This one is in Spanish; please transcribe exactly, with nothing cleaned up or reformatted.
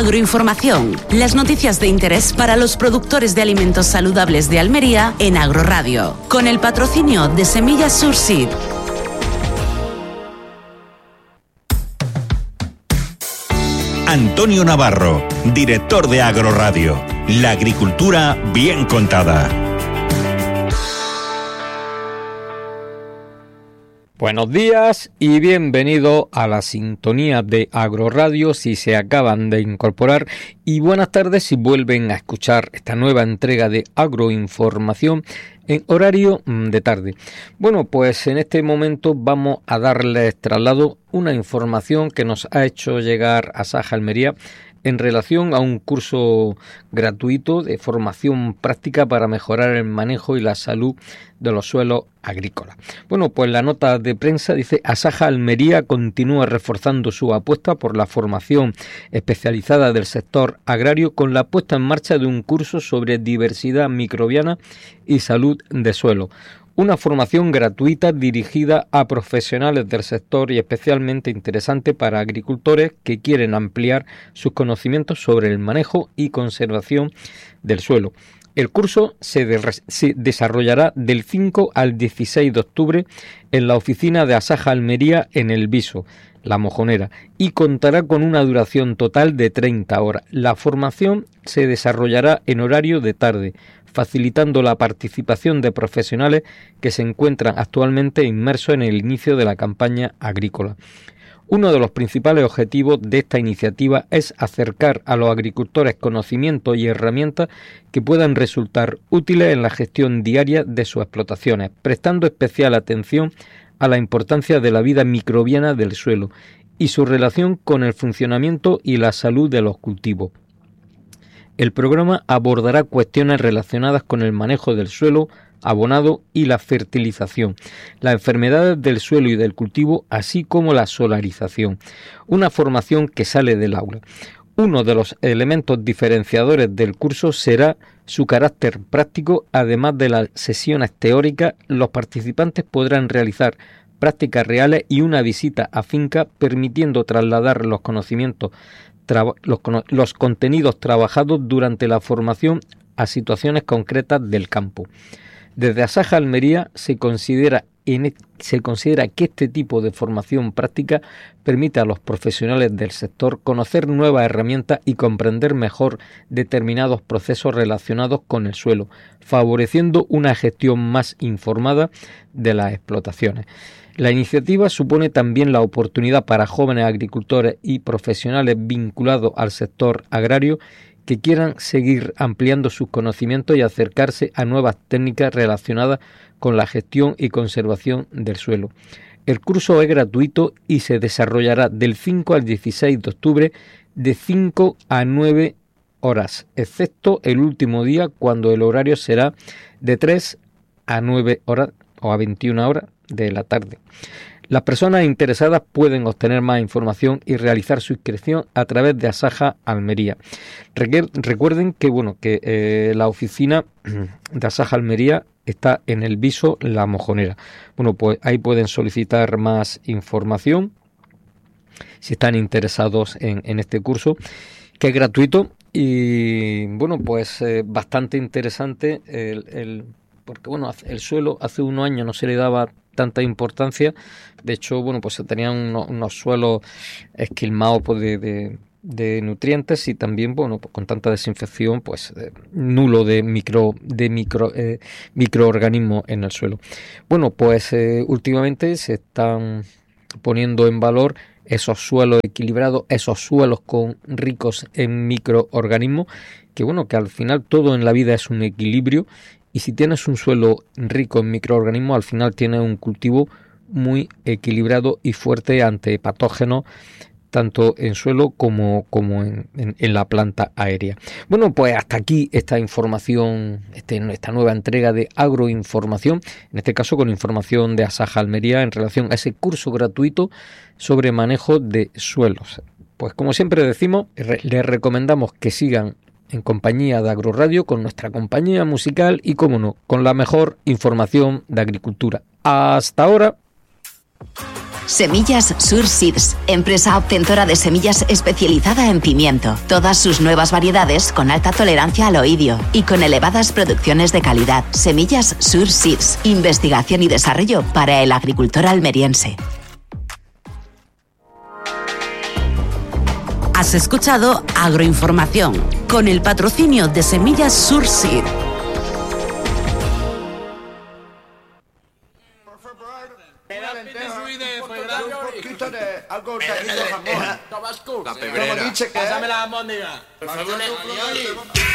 Agroinformación, las noticias de interés para los productores de alimentos saludables de Almería en Agroradio, con el patrocinio de Semillas Surseed. Antonio Navarro, director de Agroradio. La agricultura bien contada. Buenos días y bienvenido a la sintonía de Agroradio si se acaban de incorporar, y buenas tardes si vuelven a escuchar esta nueva entrega de Agroinformación en horario de tarde. Bueno, pues en este momento vamos a darles traslado una información que nos ha hecho llegar Asaja Almería en relación a un curso gratuito de formación práctica para mejorar el manejo y la salud de los suelos agrícolas. Bueno, pues la nota de prensa dice: Asaja Almería continúa reforzando su apuesta por la formación especializada del sector agrario con la puesta en marcha de un curso sobre diversidad microbiana y salud de suelo. Una formación gratuita dirigida a profesionales del sector y especialmente interesante para agricultores que quieren ampliar sus conocimientos sobre el manejo y conservación del suelo. El curso se, de, se desarrollará del cinco al dieciséis de octubre en la oficina de Asaja Almería en El Viso, La Mojonera, y contará con una duración total de treinta horas. La formación se desarrollará en horario de tarde, facilitando la participación de profesionales que se encuentran actualmente inmersos en el inicio de la campaña agrícola. Uno de los principales objetivos de esta iniciativa es acercar a los agricultores conocimientos y herramientas que puedan resultar útiles en la gestión diaria de sus explotaciones, prestando especial atención a la importancia de la vida microbiana del suelo y su relación con el funcionamiento y la salud de los cultivos. El programa abordará cuestiones relacionadas con el manejo del suelo, abonado y la fertilización, las enfermedades del suelo y del cultivo, así como la solarización. Una formación que sale del aula. Uno de los elementos diferenciadores del curso será su carácter práctico. Además de las sesiones teóricas, los participantes podrán realizar prácticas reales y una visita a finca, permitiendo trasladar los conocimientos Traba, los, los contenidos trabajados durante la formación a situaciones concretas del campo. Desde Asaja Almería se considera, en, se considera que este tipo de formación práctica permite a los profesionales del sector conocer nuevas herramientas y comprender mejor determinados procesos relacionados con el suelo, favoreciendo una gestión más informada de las explotaciones. La iniciativa supone también la oportunidad para jóvenes agricultores y profesionales vinculados al sector agrario que quieran seguir ampliando sus conocimientos y acercarse a nuevas técnicas relacionadas con la gestión y conservación del suelo. El curso es gratuito y se desarrollará del cinco al dieciséis de octubre de cinco a nueve horas, excepto el último día, cuando el horario será de tres a nueve horas o a veintiuna horas de la tarde. Las personas interesadas pueden obtener más información y realizar su inscripción a través de Asaja Almería. Recuerden que bueno que eh, la oficina de Asaja Almería está en El Viso, La Mojonera. Bueno, pues ahí pueden solicitar más información si están interesados en, en este curso, que es gratuito y bueno, pues eh, bastante interesante el, el porque bueno, el suelo hace unos años no se le daba tanta importancia. De hecho, bueno, pues se tenían unos, unos suelos esquilmados pues, de, de, de nutrientes y también, bueno, pues con tanta desinfección, pues eh, nulo de micro de micro eh, microorganismos en el suelo. Bueno, pues eh, últimamente se están poniendo en valor esos suelos equilibrados, esos suelos con ricos en microorganismos, que bueno, que al final todo en la vida es un equilibrio. Y si tienes un suelo rico en microorganismos, al final tienes un cultivo muy equilibrado y fuerte ante patógenos, tanto en suelo como, como en, en, en la planta aérea. Bueno, pues hasta aquí esta información, este, esta nueva entrega de Agroinformación, en este caso con información de Asaja Almería en relación a ese curso gratuito sobre manejo de suelos. Pues como siempre decimos, les recomendamos que sigan en compañía de Agroradio, con nuestra compañía musical y, como no, con la mejor información de agricultura. Hasta ahora. Semillas Sur Seeds, empresa obtentora de semillas especializada en pimiento. Todas sus nuevas variedades con alta tolerancia al oidio y con elevadas producciones de calidad. Semillas Sur Seeds, investigación y desarrollo para el agricultor almeriense. Has escuchado Agroinformación con el patrocinio de Semillas Sur Seed. Algo jamón. Pásame la almóndiga.